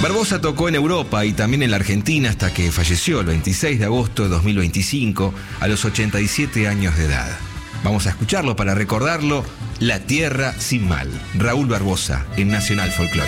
Barbosa tocó en Europa y también en la Argentina hasta que falleció el 26 de agosto de 2025 a los 87 años de edad. Vamos a escucharlo para recordarlo. La Tierra sin Mal. Raúl Barbosa en Nacional Folclórica.